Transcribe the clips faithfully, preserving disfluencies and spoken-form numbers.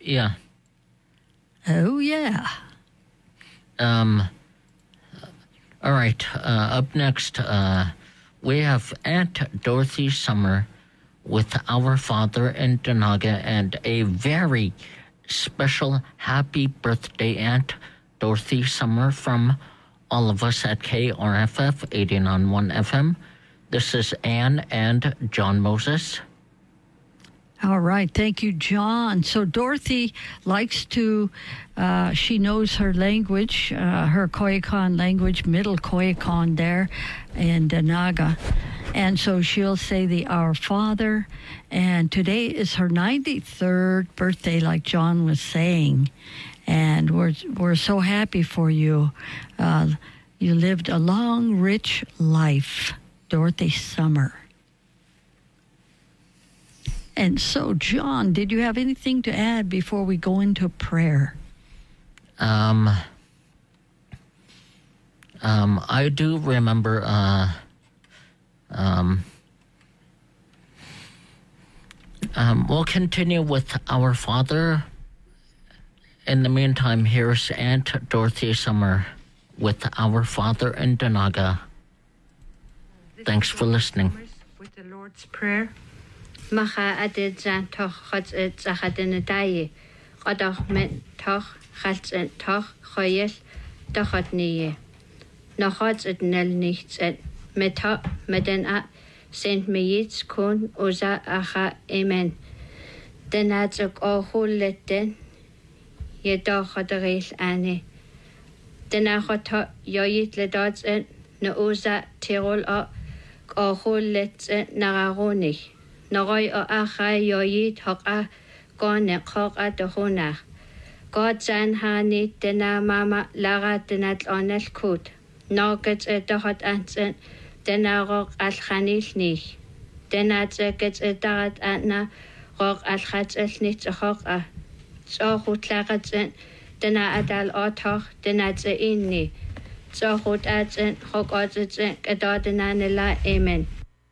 Yeah. Oh, yeah. Um. All right. Uh, up next, uh, we have Aunt Dorothy Summer with Our Father in Donaga and a very special happy birthday, Aunt Dorothy Summer, from all of us at K R F F eighty-nine point one F M. This is Anne and John Moses. All right. Thank you, John. So Dorothy likes to, uh, she knows her language, uh, her Koyukon language, Middle Koyukon there in Donaga. And so she'll say the Our Father. And today is her ninety-third birthday, like John was saying. And we're, we're so happy for you. Uh, you lived a long, rich life, Dorothy Summer. And so, John, did you have anything to add before we go into prayer? Um, um, I do remember, uh, um, um, we'll continue with Our Father. In the meantime, here's Aunt Dorothy Summer with Our Father in Donaga. Thanks for listening. With the Lord's Prayer. Macha adid zan toch chod it zachadin daie. Godach met toch chals en toch choyel dochot nie. Noch chod it nel nichts et met ho met den a sent me yits kon oza acha amen. Den at ook o hullet den je doch chod reis ane. Den a chod ho joyit le dots en na oza tirol o o hullet en nararonig. Naroy o achai yoyit hok a gone hok a dohona. God san hani dena mama lara denat onel kut. Nogets e dohot ansen dena rok al chanil nich. Dena tse gets e darat anna rok al chats el nich hok a. So goed lagat en dena adal otoch dena tse inni. So goed atsen hok otsen gedodena nela amen.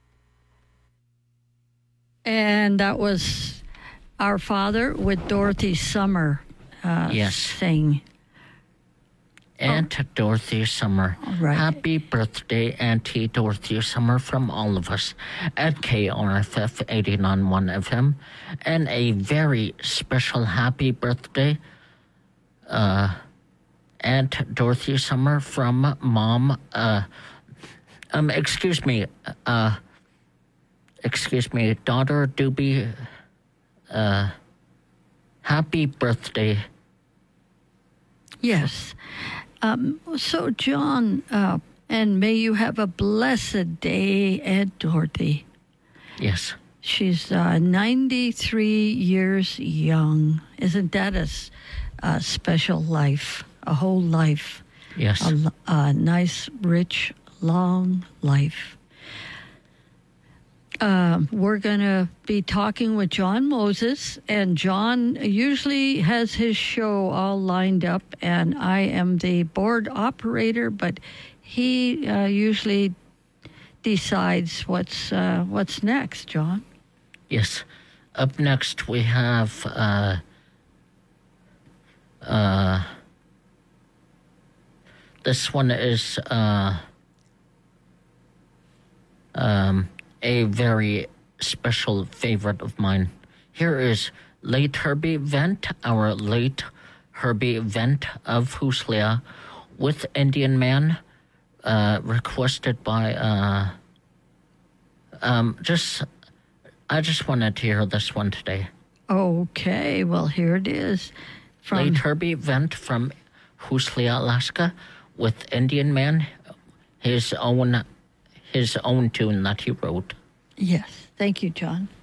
And that was Our Father with Dorothy Summer uh, Yes. sing. Aunt Dorothy Summer. All right. Happy birthday, Auntie Dorothy Summer, from all of us at K R F F eighty-nine point one F M. And a very special happy birthday, uh, Aunt Dorothy Summer, from Mom. Uh, um, excuse me. Uh, excuse me, daughter Doobie. Uh, happy birthday. Yes. Um, so, John, uh, and may you have a blessed day, Aunt Dorothy. Yes. She's uh, ninety-three years young. Isn't that a, s- a special life? A whole life. Yes. A, l- a nice, rich, long life. Uh, we're going to be talking with John Moses, and John usually has his show all lined up, and I am the board operator, but he uh, usually decides what's uh, what's next, John. Yes. Up next, we have uh, uh, this one is uh, um, a very special favorite of mine. Here is late Herbie Vent, our late Herbie Vent of Huslia, with Indian Man, uh, requested by uh, um, just. I just wanted to hear this one today. Okay, well, here it is. From Late Herbie Vent from Huslia, Alaska, with Indian Man, his own, his own tune that he wrote. Yes, thank you, John.